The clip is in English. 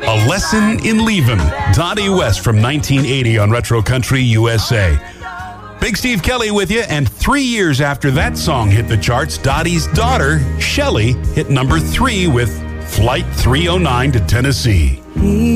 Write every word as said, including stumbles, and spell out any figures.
A Lesson in Leavin'. Dottie West from nineteen eighty on Retro Country U S A. Big Steve Kelly with you, and three years after that song hit the charts, Dottie's daughter, Shelley, hit number three with Flight three oh nine to Tennessee.